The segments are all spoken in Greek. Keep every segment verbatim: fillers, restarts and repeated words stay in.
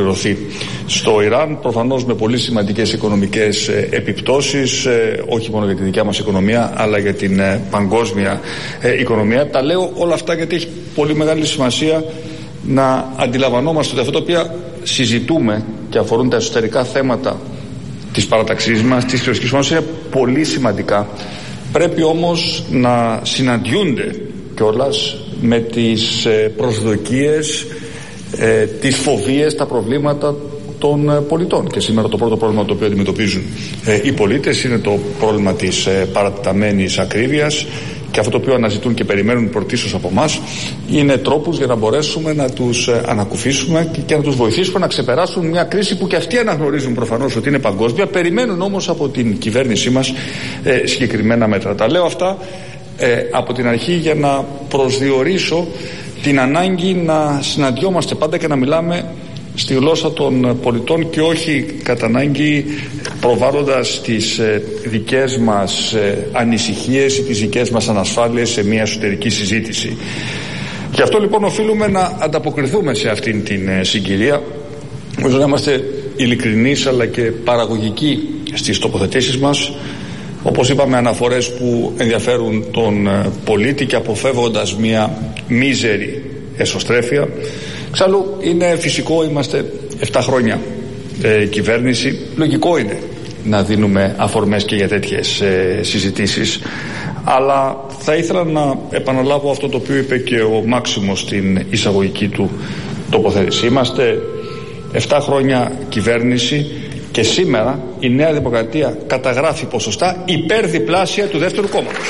ολοκληρωθεί στο Ιράν, προφανώς με πολύ σημαντικές οικονομικές επιπτώσεις, όχι μόνο για τη δικιά μας οικονομία αλλά για την παγκόσμια οικονομία. Τα λέω όλα αυτά γιατί έχει πολύ μεγάλη σημασία να αντιλαμβανόμαστε ότι αυτά τα οποία συζητούμε και αφορούν τα εσωτερικά θέματα της παραταξής μας, της θρησκείας μας, είναι πολύ σημαντικά. Πρέπει όμως να συναντιούνται κιόλας με τις προσδοκίες, τις φοβίες, τα προβλήματα των πολιτών. Και σήμερα το πρώτο πρόβλημα το οποίο αντιμετωπίζουν οι πολίτες είναι το πρόβλημα της παρατεταμένης ακρίβειας, και αυτό το οποίο αναζητούν και περιμένουν πρωτίστως από εμάς είναι τρόπους για να μπορέσουμε να τους ανακουφίσουμε και, και να τους βοηθήσουμε να ξεπεράσουν μια κρίση που και αυτοί αναγνωρίζουν προφανώς ότι είναι παγκόσμια, περιμένουν όμως από την κυβέρνησή μας ε, συγκεκριμένα μέτρα. Τα λέω αυτά ε, από την αρχή για να προσδιορίσω την ανάγκη να συναντιόμαστε πάντα και να μιλάμε στη γλώσσα των πολιτών και όχι κατά ανάγκη προβάλλοντας τις ε, δικές μας ε, ανησυχίες ή τις δικές μας ανασφάλειες σε μια εσωτερική συζήτηση. Γι' αυτό λοιπόν οφείλουμε να ανταποκριθούμε σε αυτήν την ε, συγκυρία, ώστε να είμαστε ειλικρινείς αλλά και παραγωγικοί στις τοποθετήσεις μας, όπως είπαμε, αναφορές που ενδιαφέρουν τον ε, πολίτη και αποφεύγοντας μια μίζερη εσωστρέφεια. Εξάλλου είναι φυσικό, είμαστε επτά χρόνια ε, κυβέρνηση, λογικό είναι να δίνουμε αφορμές και για τέτοιες ε, συζητήσεις, αλλά θα ήθελα να επαναλάβω αυτό το οποίο είπε και ο Μάξιμος στην εισαγωγική του τοποθέτηση. Είμαστε επτά χρόνια κυβέρνηση και σήμερα η Νέα Δημοκρατία καταγράφει ποσοστά υπερδιπλάσια του δεύτερου κόμματος.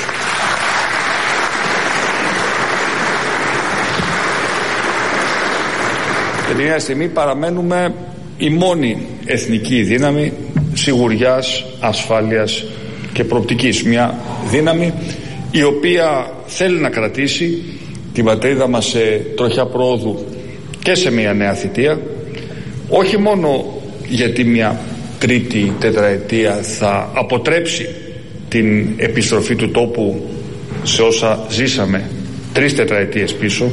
Και την ίδια στιγμή παραμένουμε η μόνη εθνική δύναμη σιγουριάς, ασφάλειας και προοπτικής. Μια δύναμη η οποία θέλει να κρατήσει την πατρίδα μας σε τροχιά προόδου και σε μια νέα θητεία, όχι μόνο γιατί μια τρίτη τετραετία θα αποτρέψει την επιστροφή του τόπου σε όσα ζήσαμε τρεις τετραετίες πίσω,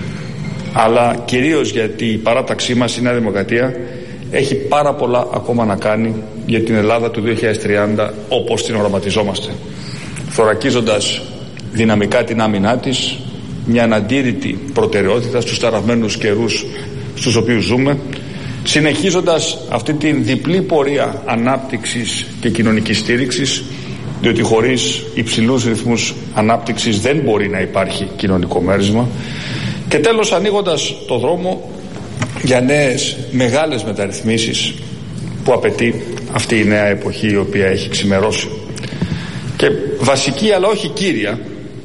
αλλά κυρίως γιατί η παράταξή μας, η Νέα Δημοκρατία, έχει πάρα πολλά ακόμα να κάνει για την Ελλάδα του δύο χιλιάδες τριάντα όπως την οραματιζόμαστε, θωρακίζοντας δυναμικά την άμυνά της, μια αναντήρητη προτεραιότητα στους ταραγμένους καιρούς στους οποίους ζούμε, συνεχίζοντας αυτή την διπλή πορεία ανάπτυξης και κοινωνικής στήριξης, διότι χωρίς υψηλούς ρυθμούς ανάπτυξης δεν μπορεί να υπάρχει κοινωνικό μέρισμα, και τέλος ανοίγοντας το δρόμο για νέες μεγάλες μεταρρυθμίσεις που απαιτεί αυτή η νέα εποχή η οποία έχει ξημερώσει. Και βασική αλλά όχι κύρια,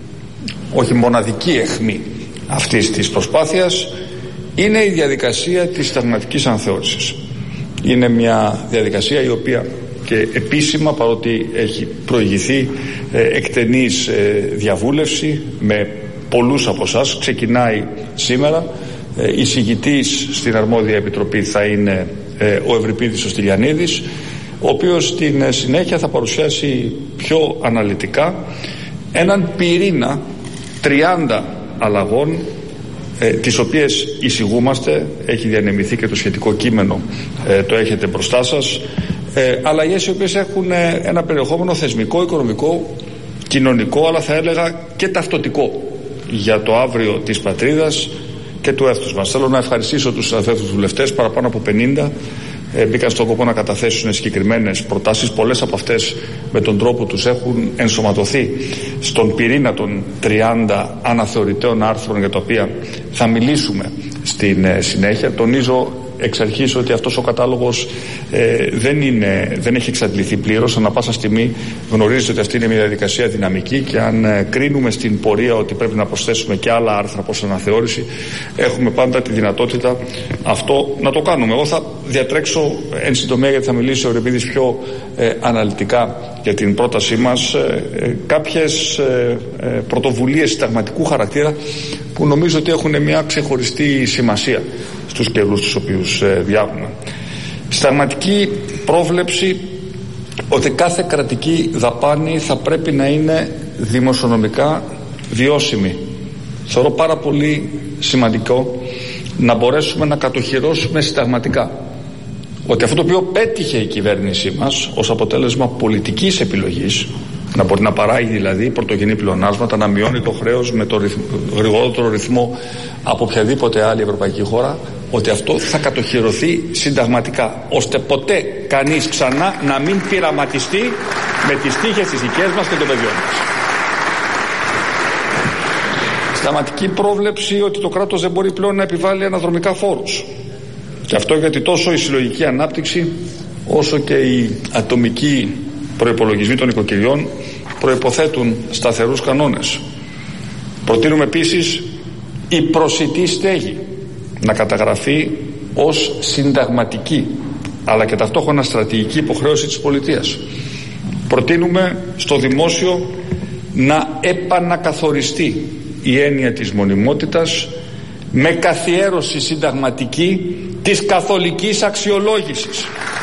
όχι μοναδική αιχμή αυτής της προσπάθειας είναι η διαδικασία της συνταγματικής αναθεώρησης. Είναι μια διαδικασία η οποία και επίσημα, παρότι έχει προηγηθεί ε, εκτενής ε, διαβούλευση με πολλούς από εσάς, ξεκινάει σήμερα. Ε, εισηγητής στην αρμόδια επιτροπή θα είναι ε, ο Ευρυπίδης ο Στυλιανίδης, ο οποίος στην ε, συνέχεια θα παρουσιάσει πιο αναλυτικά έναν πυρήνα τριάντα αλλαγών, ε, τις οποίες εισηγούμαστε. Έχει διανεμηθεί και το σχετικό κείμενο, ε, το έχετε μπροστά σας. Ε, αλλαγές οι οποίες έχουν ε, ένα περιεχόμενο θεσμικό, οικονομικό, κοινωνικό, αλλά θα έλεγα και ταυτοτικό για το αύριο της πατρίδας και του έθνους μας. Θέλω να ευχαριστήσω τους συναδέλφους βουλευτές, παραπάνω από πενήντα ε, μπήκαν στον κόπο να καταθέσουν συγκεκριμένες προτάσεις. Πολλές από αυτές με τον τρόπο τους έχουν ενσωματωθεί στον πυρήνα των τριάντα αναθεωρητέων άρθρων για τα οποία θα μιλήσουμε στην ε, συνέχεια. Τονίζω εξ αρχής ότι αυτός ο κατάλογος ε, δεν, είναι, δεν έχει εξαντληθεί πλήρως. Ανά πάσα στιγμή γνωρίζετε ότι αυτή είναι μια διαδικασία δυναμική και αν ε, κρίνουμε στην πορεία ότι πρέπει να προσθέσουμε και άλλα άρθρα προς αναθεώρηση, έχουμε πάντα τη δυνατότητα αυτό να το κάνουμε. Εγώ θα διατρέξω εν συντομία, γιατί θα μιλήσει ο Ευρυπίδης πιο ε, αναλυτικά για την πρότασή μας, ε, ε, κάποιες ε, ε, πρωτοβουλίες συνταγματικού χαρακτήρα που νομίζω ότι έχουν μια ξεχωριστή σημασία στους καιρούς τους οποίους ε, διάγουμε. Συνταγματική πρόβλεψη ότι κάθε κρατική δαπάνη θα πρέπει να είναι δημοσιονομικά βιώσιμη. Θεωρώ πάρα πολύ σημαντικό να μπορέσουμε να κατοχυρώσουμε συνταγματικά ότι αυτό το οποίο πέτυχε η κυβέρνησή μας ως αποτέλεσμα πολιτικής επιλογής, να μπορεί να παράγει δηλαδή πρωτογενή πλεονάσματα, να μειώνει το χρέος με το ρυθμ, γρηγορότερο ρυθμό από οποιαδήποτε άλλη ευρωπαϊκή χώρα, ότι αυτό θα κατοχυρωθεί συνταγματικά, ώστε ποτέ κανείς ξανά να μην πειραματιστεί με τις τύχες της δικές μας και των παιδιών μας. Συνταγματική πρόβλεψη ότι το κράτος δεν μπορεί πλέον να επιβάλλει αναδρομικά φόρους. Και αυτό γιατί τόσο η συλλογική ανάπτυξη όσο και οι ατομικοί προϋπολογισμοί των οικοκυριών προϋποθέτουν σταθερούς κανόνες. Προτείνουμε επίσης η προσιτή στέγη να καταγραφεί ως συνταγματική αλλά και ταυτόχρονα στρατηγική υποχρέωση της πολιτείας. Προτείνουμε στο δημόσιο να επανακαθοριστεί η έννοια της μονιμότητας με καθιέρωση συνταγματική της καθολικής αξιολόγησης.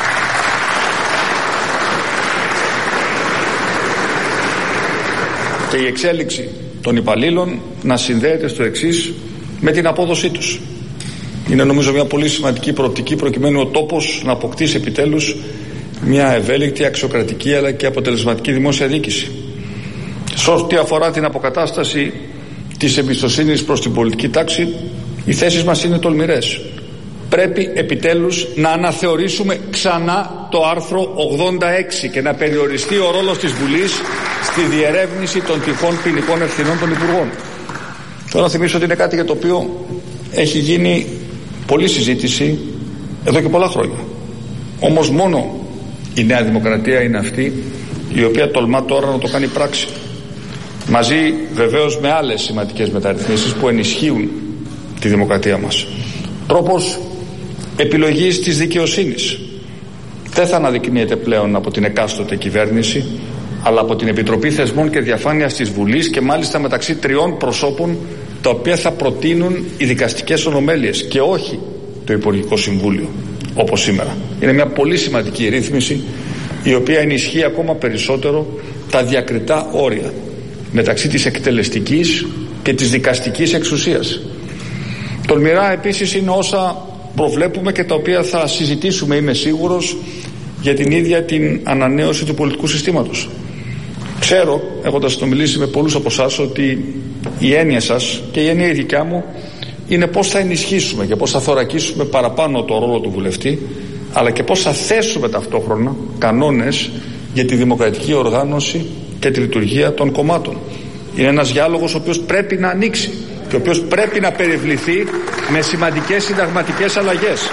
Και η εξέλιξη των υπαλλήλων να συνδέεται στο εξής με την απόδοσή τους. Είναι νομίζω μια πολύ σημαντική προοπτική προκειμένου ο τόπος να αποκτήσει επιτέλους μια ευέλικτη, αξιοκρατική αλλά και αποτελεσματική δημόσια διοίκηση. Σε ό,τι αφορά την αποκατάσταση της εμπιστοσύνης προς την πολιτική τάξη, οι θέσεις μας είναι τολμηρές. Πρέπει επιτέλους να αναθεωρήσουμε ξανά το άρθρο ογδόντα έξι και να περιοριστεί ο ρόλος της Βουλής στη διερεύνηση των τυχόν ποινικών ευθυνών των Υπουργών. Θέλω να θυμίσω ότι είναι κάτι για το οποίο έχει γίνει πολλή συζήτηση εδώ και πολλά χρόνια. Όμως μόνο η Νέα Δημοκρατία είναι αυτή η οποία τολμά τώρα να το κάνει πράξη. Μαζί βεβαίως με άλλες σημαντικές μεταρρυθμίσεις που ενισχύουν τη δημοκρατία μας. Τρόπος επιλογής της δικαιοσύνης δεν θα αναδεικνύεται πλέον από την εκάστοτε κυβέρνηση, αλλά από την Επιτροπή Θεσμών και Διαφάνειας της Βουλής, και μάλιστα μεταξύ τριών προσώπων τα οποία θα προτείνουν οι δικαστικές ονομέλειες και όχι το Υπουργικό Συμβούλιο όπως σήμερα. Είναι μια πολύ σημαντική ρύθμιση η οποία ενισχύει ακόμα περισσότερο τα διακριτά όρια μεταξύ της εκτελεστικής και της δικαστικής εξουσίας. Τολμηρά επίσης είναι όσα προβλέπουμε και τα οποία θα συζητήσουμε, είμαι σίγουρος, για την ίδια την ανανέωση του πολιτικού συστήματος. Ξέρω, έχοντας συνομιλήσει με πολλούς από εσάς, ότι η έννοια σας και η έννοια η δικιά μου είναι πώς θα ενισχύσουμε και πώς θα θωρακίσουμε παραπάνω το ρόλο του βουλευτή, αλλά και πώς θα θέσουμε ταυτόχρονα κανόνες για τη δημοκρατική οργάνωση και τη λειτουργία των κομμάτων. Είναι ένας διάλογος ο οποίος πρέπει να ανοίξει και ο οποίος πρέπει να περιβληθεί με σημαντικές συνταγματικές αλλαγές.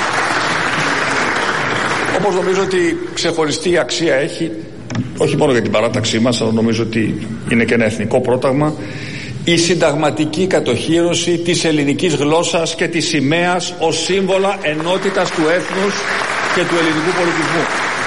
Όπως νομίζω ότι ξεχωριστή αξία έχει, όχι μόνο για την παράταξή μας, αλλά νομίζω ότι είναι και ένα εθνικό πρόταγμα, η συνταγματική κατοχύρωση της ελληνικής γλώσσας και της σημαίας ως σύμβολα ενότητας του έθνους και του ελληνικού πολιτισμού.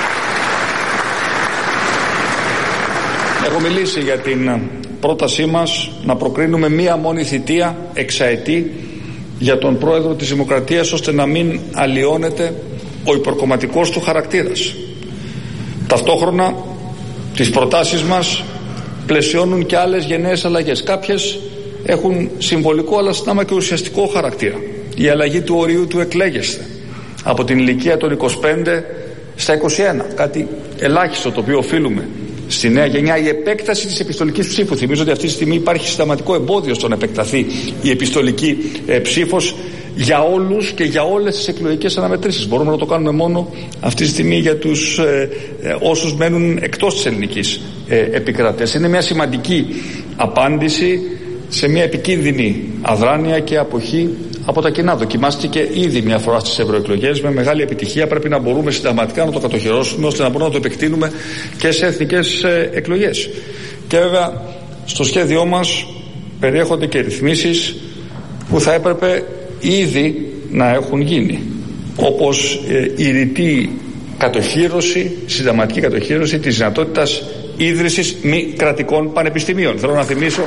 Έχω μιλήσει για την πρότασή μας να προκρίνουμε μία μόνη θητεία εξαετή για τον πρόεδρο της Δημοκρατίας, ώστε να μην αλλοιώνεται ο υπερκομματικός του χαρακτήρας. Ταυτόχρονα τις προτάσεις μας πλαισιώνουν και άλλες γενναίες αλλαγές. Κάποιες έχουν συμβολικό αλλά συνάμα και ουσιαστικό χαρακτήρα. Η αλλαγή του ορίου του εκλέγεστε από την ηλικία των είκοσι πέντε στα είκοσι ένα, κάτι ελάχιστο το οποίο οφείλουμε στη νέα γενιά. Η επέκταση της επιστολικής ψήφου, θυμίζω ότι αυτή τη στιγμή υπάρχει συστηματικό εμπόδιο στο να επεκταθεί η επιστολική ε, ψήφος για όλους και για όλες τις εκλογικές αναμετρήσεις. Μπορούμε να το κάνουμε μόνο αυτή τη στιγμή για τους ε, ε, όσους μένουν εκτός της ελληνικής ε, επικράτειας. Είναι μια σημαντική απάντηση σε μια επικίνδυνη αδράνεια και αποχή από τα κοινά. Δοκιμάστηκε ήδη μια φορά στις ευρωεκλογές με μεγάλη επιτυχία. Πρέπει να μπορούμε συνταγματικά να το κατοχυρώσουμε ώστε να μπορούμε να το επεκτείνουμε και σε εθνικές ε, εκλογές. Και βέβαια στο σχέδιό μας περιέχονται και ρυθμίσεις που θα έπρεπε ήδη να έχουν γίνει, όπως ε, η ρητή κατοχύρωση, συνταγματική κατοχύρωση της δυνατότητας ίδρυσης μη κρατικών πανεπιστημίων. Θέλω να θυμίσω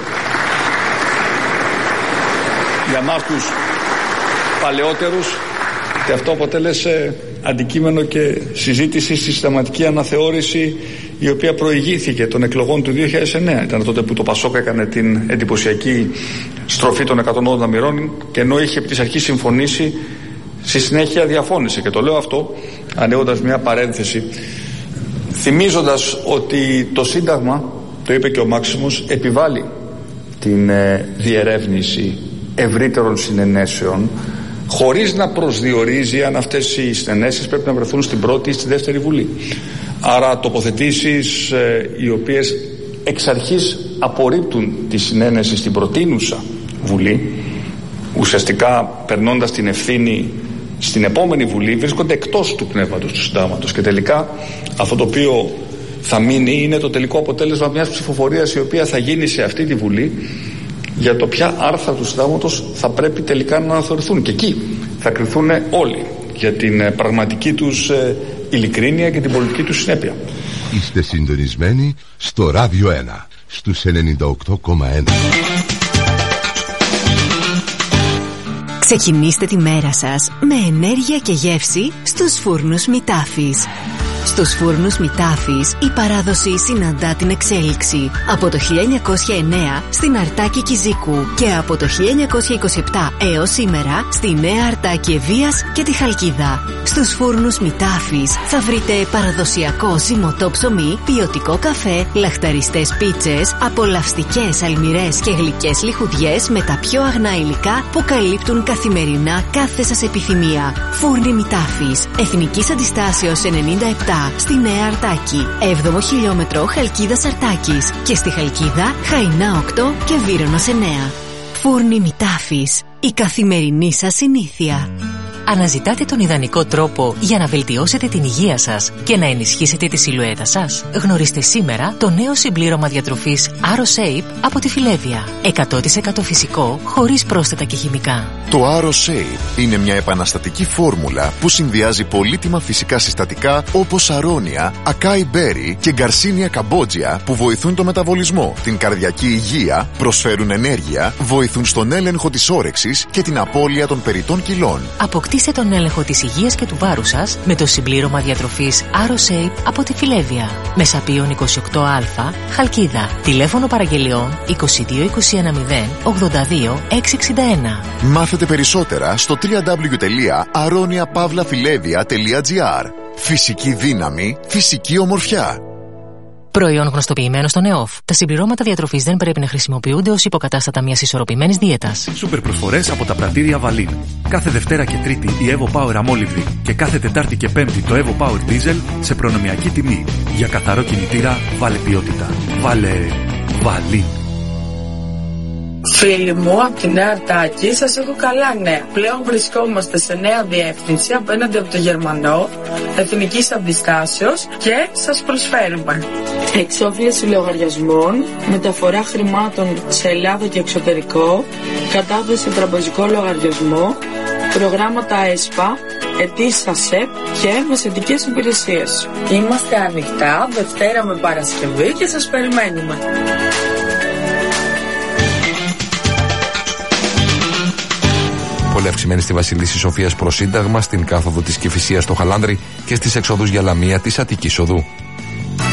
για μας τους παλαιότερους και αυτό αποτέλεσε αντικείμενο και συζήτηση στη συνταγματική αναθεώρηση η οποία προηγήθηκε των εκλογών του δύο χιλιάδες εννέα. Ήταν τότε που το Πασόκ έκανε την εντυπωσιακή στροφή των εκατόν ογδόντα μοιρών και ενώ είχε επί της αρχής συμφωνήσει Στη συνέχεια διαφώνησε, και το λέω αυτό ανοίγοντας μια παρένθεση, θυμίζοντας ότι το Σύνταγμα, το είπε και ο Μάξιμος, επιβάλλει την ε, διερεύνηση ευρύτερων συνενέσεων, χωρίς να προσδιορίζει αν αυτές οι συνενέσεις πρέπει να βρεθούν στην πρώτη ή στη δεύτερη Βουλή. Άρα τοποθετήσεις ε, οι οποίες εξ αρχής απορρίπτουν τη συνένεση στην προτείνουσα Βουλή, ουσιαστικά περνώντας την ευθύνη στην επόμενη Βουλή, βρίσκονται εκτός του πνεύματος του Συντάγματος, και τελικά αυτό το οποίο θα μείνει είναι το τελικό αποτέλεσμα μιας ψηφοφορίας η οποία θα γίνει σε αυτή τη Βουλή για το ποια άρθρα του Συντάγματος θα πρέπει τελικά να αναθεωρηθούν, και εκεί θα κριθούν όλοι για την πραγματική τους ειλικρίνεια και την πολιτική τους συνέπεια. Είστε συντονισμένοι στο Ράδιο ένα, στους ενενήντα οκτώ κόμμα ένα. Ξεκινήστε τη μέρα σας με ενέργεια και γεύση στους φούρνους Μητάφης. Στους φούρνους Μητάφης η παράδοση συναντά την εξέλιξη. Από το χίλια εννιακόσια εννέα στην Αρτάκη Κιζίκου και από το χίλια εννιακόσια είκοσι επτά έως σήμερα στη Νέα Αρτάκη Ευβοίας και τη Χαλκίδα. Στους φούρνους Μητάφης θα βρείτε παραδοσιακό ζυμωτό ψωμί, ποιοτικό καφέ, λαχταριστές πίτσες, απολαυστικές αλμυρές και γλυκές λιχουδιές με τα πιο αγνά υλικά που καλύπτουν καθημερινά κάθε σας επιθυμία. Φούρνοι Μητάφης, Εθνικής Αντιστάσεως ενενήντα επτά στη Νέα Αρτάκη, έβδομο χιλιόμετρο Χαλκίδας Αρτάκης, και στη Χαλκίδα Χαϊνά οκτώ και Βύρωνος εννέα. Φούρνοι Μητάφης, η καθημερινή σας συνήθεια. Αναζητάτε τον ιδανικό τρόπο για να βελτιώσετε την υγεία σας και να ενισχύσετε τη σιλουέτα σας? Γνωρίστε σήμερα το νέο συμπλήρωμα διατροφής AroShape από τη Φιλέβια. εκατό τοις εκατό φυσικό, χωρίς πρόσθετα και χημικά. Το AroShape είναι μια επαναστατική φόρμουλα που συνδυάζει πολύτιμα φυσικά συστατικά όπως αρώνια, ακάι μπέρι και γκαρσίνια καμπότζια που βοηθούν το μεταβολισμό, την καρδιακή υγεία, προσφέρουν ενέργεια, βοηθούν στον έλεγχο της όρεξης και την απώλεια των περιττών κιλών. Αποκτήστε τον έλεγχο της υγείας και του βάρους σας με το συμπλήρωμα διατροφής AroShape από τη Φιλέβια. Μεσαπίων είκοσι οκτώ α, Χαλκίδα. Τηλέφωνο παραγγελιών είκοσι δύο είκοσι ένα μηδέν ογδόντα δύο εξακόσια εξήντα ένα. Μάθετε περισσότερα στο double-u double-u double-u τελεία aronia pavla filevia τελεία gr. Φυσική δύναμη, φυσική ομορφιά. Προϊόν γνωστοποιημένο στον ΕΟΦ. Τα συμπληρώματα διατροφής δεν πρέπει να χρησιμοποιούνται ως υποκατάστατα μιας ισορροπημένης δίαιτας. Σούπερ προσφορές από τα πρατήρια Βαλίν. Κάθε Δευτέρα και Τρίτη η Evo Power αμόλυβδη και κάθε Τετάρτη και Πέμπτη το Evo Power Diesel σε προνομιακή τιμή. Για καθαρό κινητήρα, βάλε ποιότητα. Βάλε Βαλίν. Φίλοι μου, από τη Νέα Αρτάκη σας έχω καλά νέα. Πλέον βρισκόμαστε σε νέα διεύθυνση απέναντι από το Γερμανό, Εθνικής Αντιστάσεως, και σας προσφέρουμε εξόφληση λογαριασμών, μεταφορά χρημάτων σε Ελλάδα και εξωτερικό, κατάθεση σε τραπεζικό λογαριασμό, προγράμματα ΕΣΠΑ, αιτήσεις ΑΣΕΠ και μεσαιτικές υπηρεσίες. Είμαστε ανοιχτά Δευτέρα με Παρασκευή και σας περιμένουμε. Πολύ αυξημένη στη Βασιλίση Σοφίας προς Σύνταγμα, στην κάθοδο της Κηφισίας στο Χαλάνδρη και στις εξόδους για Λαμία της Αττικής Οδού.